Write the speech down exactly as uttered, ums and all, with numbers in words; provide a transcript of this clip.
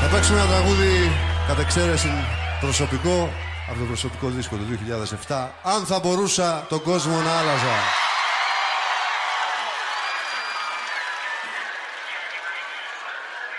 παίξουμε ένα τραγούδι κατ' εξαίρεση προσωπικό από το προσωπικό δίσκο του δύο χιλιάδες επτά. Αν θα μπορούσα τον κόσμο να άλλαζα.